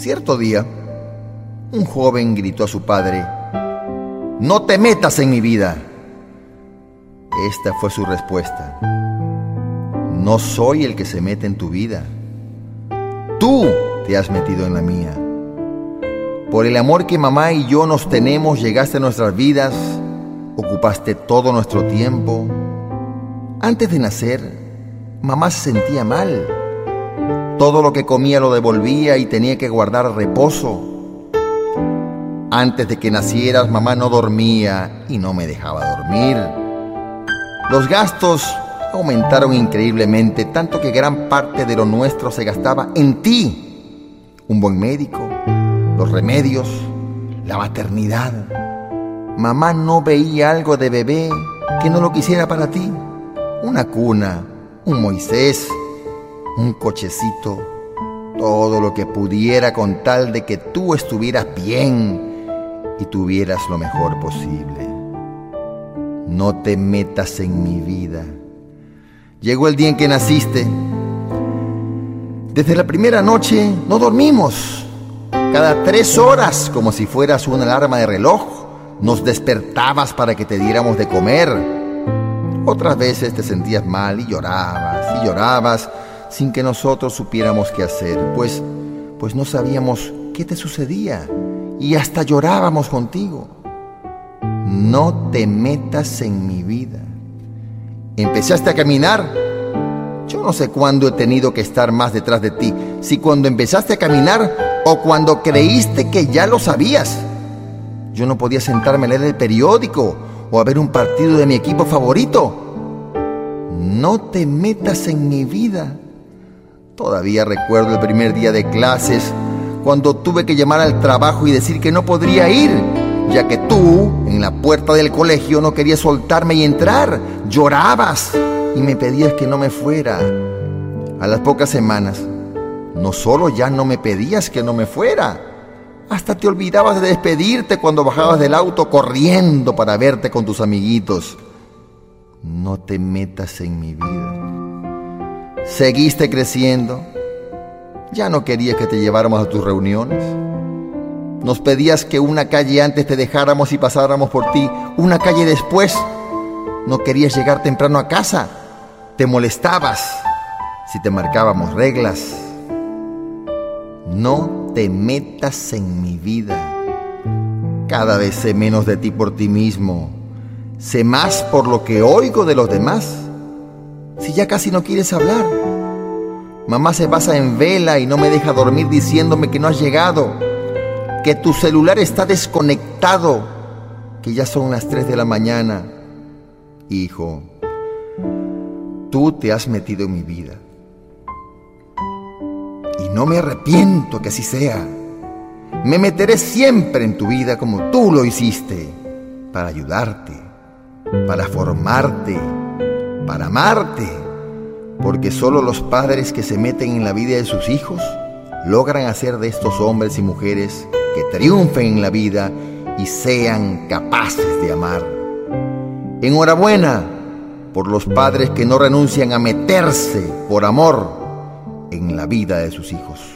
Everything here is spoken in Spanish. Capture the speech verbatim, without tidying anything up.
Cierto día, un joven gritó a su padre: «¡No te metas en mi vida!». Esta fue su respuesta: «No soy el que se mete en tu vida. Tú te has metido en la mía. Por el amor que mamá y yo nos tenemos, llegaste a nuestras vidas, ocupaste todo nuestro tiempo. Antes de nacer, mamá se sentía mal. Todo lo que comía lo devolvía y tenía que guardar reposo. Antes de que nacieras, mamá no dormía y no me dejaba dormir. Los gastos aumentaron increíblemente, tanto que gran parte de lo nuestro se gastaba en ti. Un buen médico, los remedios, la maternidad. Mamá no veía algo de bebé que no lo quisiera para ti. Una cuna, un Moisés, un cochecito, todo lo que pudiera con tal de que tú estuvieras bien y tuvieras lo mejor posible. No te metas en mi vida. Llegó el día en que naciste. Desde la primera noche no dormimos. Cada tres horas, como si fueras una alarma de reloj, nos despertabas para que te diéramos de comer. Otras veces te sentías mal y llorabas y llorabas sin que nosotros supiéramos qué hacer, pues, pues no sabíamos qué te sucedía y hasta llorábamos contigo. No te metas en mi vida. Empezaste a caminar. Yo no sé cuándo he tenido que estar más detrás de ti, si cuando empezaste a caminar o cuando creíste que ya lo sabías. Yo no podía sentarme a leer el periódico o a ver un partido de mi equipo favorito. No te metas en mi vida. Todavía recuerdo el primer día de clases, cuando tuve que llamar al trabajo y decir que no podría ir, ya que tú, en la puerta del colegio, no querías soltarme y entrar. Llorabas y me pedías que no me fuera. A las pocas semanas, no solo ya no me pedías que no me fuera, hasta te olvidabas de despedirte cuando bajabas del auto corriendo para verte con tus amiguitos. No te metas en mi vida. Seguiste creciendo. Ya no querías que te lleváramos a tus reuniones. Nos pedías que una calle antes te dejáramos y pasáramos por ti, una calle después. No querías llegar temprano a casa. Te molestabas si te marcábamos reglas. No te metas en mi vida. Cada vez sé menos de ti por ti mismo. Sé más por lo que oigo de los demás. Si ya casi no quieres hablar. Mamá se pasa en vela y no me deja dormir diciéndome que no has llegado, que tu celular está desconectado, que ya son las tres de la mañana. Hijo, tú te has metido en mi vida. Y no me arrepiento que así sea. Me meteré siempre en tu vida como tú lo hiciste, para ayudarte, para formarte, para amarte, porque solo los padres que se meten en la vida de sus hijos logran hacer de estos hombres y mujeres que triunfen en la vida y sean capaces de amar. Enhorabuena por los padres que no renuncian a meterse por amor en la vida de sus hijos.